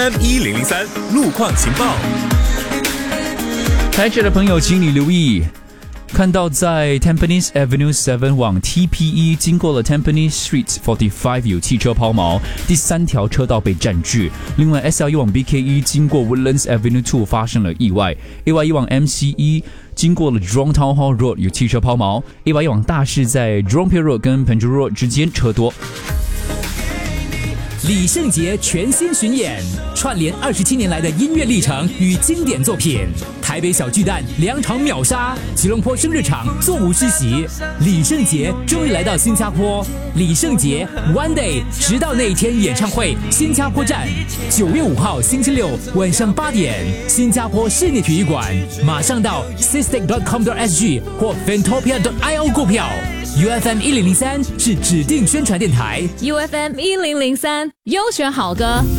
M1003 路况情报。 开车的朋友请你留意，看到在 Tampines Avenue 7往 TPE 经过了 Tampines Street 45有汽车抛锚，第3条车道被占据。另外 SL1 往 BKE 经过 Woodlands Avenue 2发生了意外， AY1 往 MCE 经过了 Jurong Town Hall Road 有汽车抛锚， AY1 往大市在 Jurong Pier Road 跟 Penjuru Road 之间车多。 李圣杰全新巡演，串联27年来的音乐历程与经典作品。台北小巨蛋2场秒杀，吉隆坡生日场座无虚席。李圣杰终于来到新加坡，李圣杰 One Day 直到那一天演唱会新加坡站，9月5号星期六晚上8点，新加坡室内体育馆。马上到 sistec.com.sg 或 fantopia.io 购票。UFM 1003是指定宣传电台。 UFM 1003优选好歌。